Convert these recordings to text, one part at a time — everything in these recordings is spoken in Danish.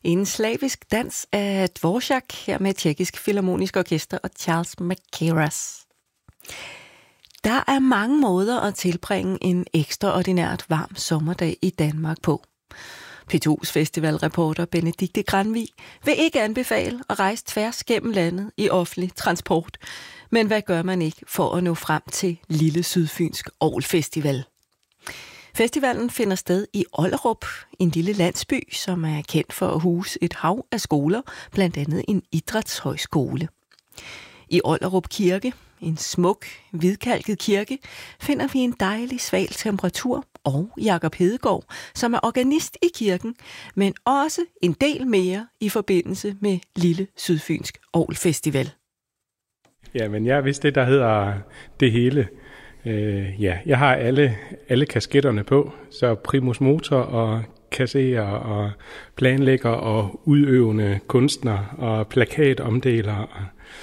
En slavisk dans af Dvorak her med Tjekkisk Filharmonisk Orkester og Charles Mackerras. Der er mange måder at tilbringe en ekstraordinært varm sommerdag i Danmark på. P2's festivalreporter Benedikte Granvig vil ikke anbefale at rejse tværs gennem landet i offentlig transport. Men hvad gør man ikke for at nå frem til Lille Sydfynsk Orgelfestival? Festivalen finder sted i Ollerup, en lille landsby, som er kendt for at huse et hav af skoler, blandt andet en idrætshøjskole. I Ollerup Kirke, en smuk, hvidkalket kirke, finder vi en dejlig sval temperatur og Jakob Hedegaard, som er organist i kirken, men også en del mere i forbindelse med Lille Sydfynsk Orgelfestival. Ja, men jeg vidste det, der hedder det hele. Jeg har alle kasketterne på, så primus motor og kasserer og planlægger og udøvende kunstner og plakatomdeler og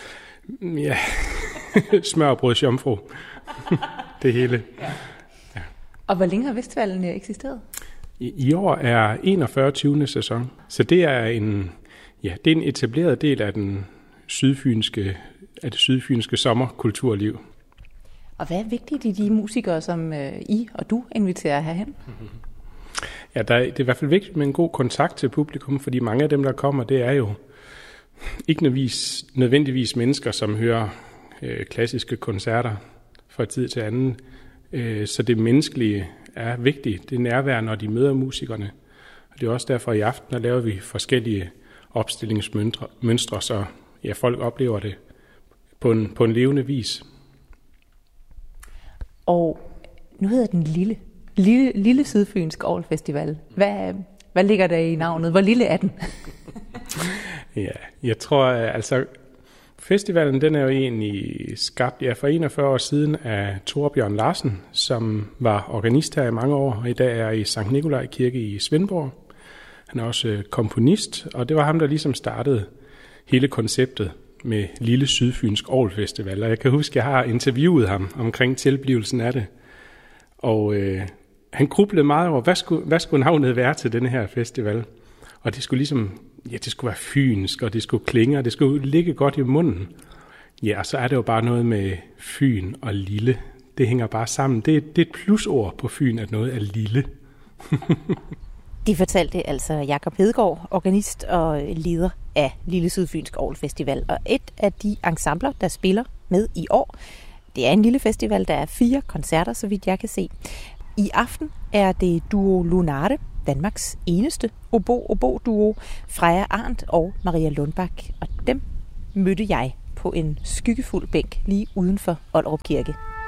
smørbrødsjomfru. Det hele. Ja. Og hvor længe har festivalen eksisteret? I år er 41. 20. sæson, så det er en etableret del af det sydfynske sommerkulturliv. Og hvad er vigtigt i de musikere, som I og du inviterer herhen? Ja, det er i hvert fald vigtigt med en god kontakt til publikum, fordi mange af dem, der kommer, det er jo ikke nødvendigvis mennesker, som hører klassiske koncerter fra tid til anden. Så det menneskelige er vigtigt. Det er nærvær, når de møder musikerne. Og det er også derfor i aften, der laver vi forskellige opstillingsmønstre, så folk oplever det på en levende vis. Og nu hedder den Lille Sydfynsk Orgelfestival. Hvad ligger der i navnet? Hvor lille er den? Ja, jeg tror festivalen den er jo egentlig skabt for 41 år siden af Torbjørn Larsen, som var organist her i mange år, og i dag er i Sankt Nikolaj Kirke i Svendborg. Han er også komponist, og det var ham, der ligesom startede hele konceptet med Lille Sydfynsk Orgelfestival. Og jeg kan huske, at jeg har interviewet ham omkring tilblivelsen af det. Og han grublede meget over, hvad skulle navnet være til denne her festival? Og det skulle ligesom, det skulle være fynsk, og det skulle klinge, og det skulle ligge godt i munden. Ja, og så er det jo bare noget med fyn og lille. Det hænger bare sammen. Det er et plusord på Fyn, at noget er lille. Det fortalte altså Jakob Hedegaard, organist og leder af Lille Sydfynsk Orgelfestival. Og et af de ensembler, der spiller med i år, det er en lille festival, der er 4 koncerter, så vidt jeg kan se. I aften er det Duo Lunare, Danmarks eneste obo-duo, Freja Arndt og Maria Lundbak. Og dem mødte jeg på en skyggefuld bænk lige uden for Ollerup Kirke.